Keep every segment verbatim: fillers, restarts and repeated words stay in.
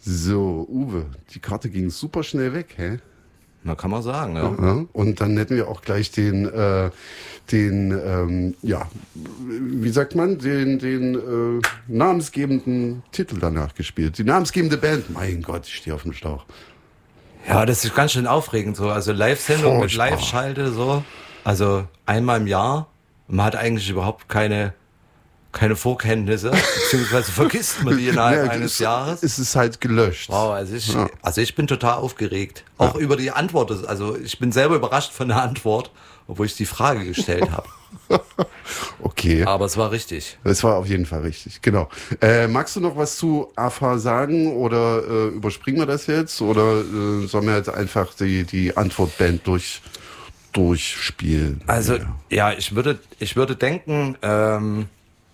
So, Uwe, die Karte ging super schnell weg, hä? Na, kann man sagen, ja. Ja, und dann hätten wir auch gleich den, äh, den, ähm, ja, wie sagt man, den, den äh, namensgebenden Titel danach gespielt. Die namensgebende Band. Mein Gott, ich stehe auf dem Schlauch. Ja, das ist ganz schön aufregend so. Also Live-Sendung mit Furchtbar. Live-Schalte so. Also einmal im Jahr. Man hat eigentlich überhaupt keine, keine Vorkenntnisse, beziehungsweise vergisst man die innerhalb Ja, eines es, Jahres. Es ist halt gelöscht. Wow, also ich, Ja. also ich bin total aufgeregt. Auch Ja. über die Antwort. Also ich bin selber überrascht von der Antwort, obwohl ich die Frage gestellt habe. Okay. Aber es war richtig. Das war auf jeden Fall richtig, genau. Äh, magst du noch was zu A F A sagen oder äh, überspringen wir das jetzt? Oder äh, sollen wir jetzt einfach die, die Antwortband durch, durchspielen? Also Ja. ja, ich würde, ich würde denken, ähm,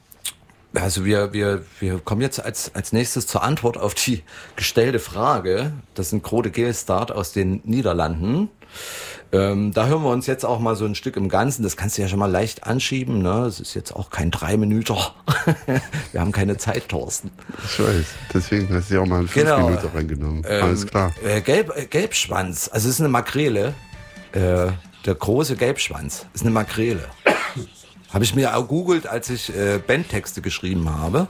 also wir, wir, wir kommen jetzt als, als nächstes zur Antwort auf die gestellte Frage. Das sind Grode Geelstart aus den Niederlanden. Ähm, da hören wir uns jetzt auch mal so ein Stück im Ganzen. Das kannst du ja schon mal leicht anschieben, ne? Das ist jetzt auch kein Drei-Minüter. Wir haben keine Zeit, Thorsten. Ich weiß, deswegen hast du ja auch mal einen fünf Genau. Minuten reingenommen. Ähm, Alles klar. Äh, Gelb, äh, Gelbschwanz, also es ist eine Makrele. Äh, der große Gelbschwanz ist eine Makrele. Habe ich mir auch googelt, als ich äh, Bandtexte geschrieben habe.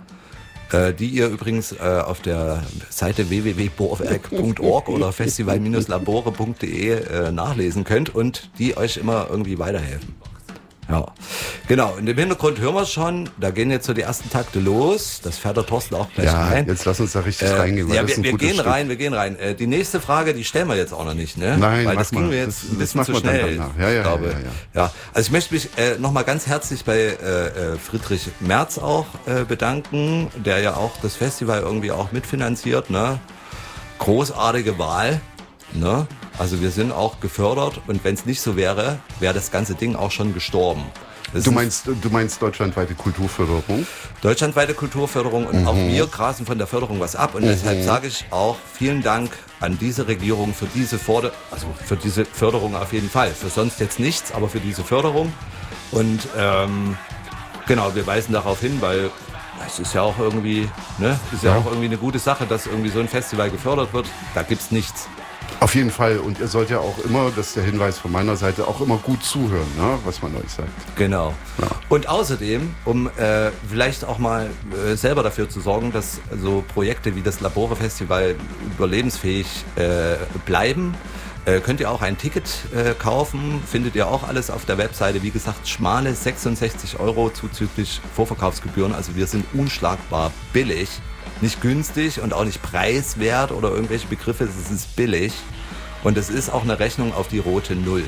Äh, die ihr übrigens äh, auf der Seite w w w punkt bohrwerk punkt org oder festival labore punkt de äh, nachlesen könnt und die euch immer irgendwie weiterhelfen. Ja, genau. Und im Hintergrund hören wir es schon. Da gehen jetzt so die ersten Takte los. Das fährt der Thorsten auch gleich Ja, rein. jetzt lass uns da richtig Äh, reingehen. Weil ja, das ist wir, ein wir gutes gehen Stück. rein, wir gehen rein. Äh, die nächste Frage, die stellen wir jetzt auch noch nicht, ne? Nein, weil mach das ging mal. mir Das- jetzt ein das bisschen machen zu wir dann schnell. danach. Ja, ja, ich glaube. ja, ja, ja. Also ich möchte mich äh, nochmal ganz herzlich bei äh, äh, Friedrich Merz auch äh, bedanken, der ja auch das Festival irgendwie auch mitfinanziert, ne? Großartige Wahl, ne? Also wir sind auch gefördert und wenn es nicht so wäre, wäre das ganze Ding auch schon gestorben. Das Du ist meinst, du meinst deutschlandweite Kulturförderung? deutschlandweite Kulturförderung und Mhm. auch wir grasen von der Förderung was ab und deshalb sage ich auch vielen Dank an diese Regierung für diese Forder also für diese Förderung auf jeden Fall. Für sonst jetzt nichts, aber für diese Förderung. Und ähm, genau, wir weisen darauf hin, weil es ist ja auch irgendwie, ne, ist ja, Ja. auch irgendwie eine gute Sache, dass irgendwie so ein Festival gefördert wird. Da gibt's nichts. Auf jeden Fall. Und ihr sollt ja auch immer, das ist der Hinweis von meiner Seite, auch immer gut zuhören, ne, was man euch sagt. Genau. Ja. Und außerdem, um äh, vielleicht auch mal äh, selber dafür zu sorgen, dass so Projekte wie das Labore Festival überlebensfähig äh, bleiben, äh, könnt ihr auch ein Ticket äh, kaufen. Findet ihr auch alles auf der Webseite. Wie gesagt, schmale sechsundsechzig Euro zuzüglich Vorverkaufsgebühren. Also wir sind unschlagbar billig. Nicht günstig und auch nicht preiswert oder irgendwelche Begriffe. Es ist billig. Und es ist auch eine Rechnung auf die rote Null.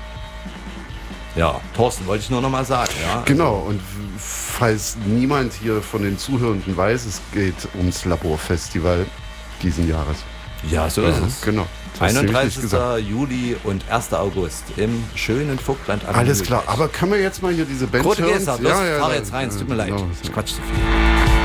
Ja, Thorsten, wollte ich nur noch mal sagen. Ja? Genau, und falls niemand hier von den Zuhörenden weiß, es geht ums Laborfestival diesen Jahres. Ja, so ist es. Genau. Das hast du nämlich nicht gesagt. einunddreißigsten Juli und ersten August im schönen Vogtland am Alles Mühlberg. klar, aber kann man jetzt mal hier diese Band Grote hören? Geste, los, fahr da- jetzt rein, es tut mir leid. genau. Ich quatsch zu viel.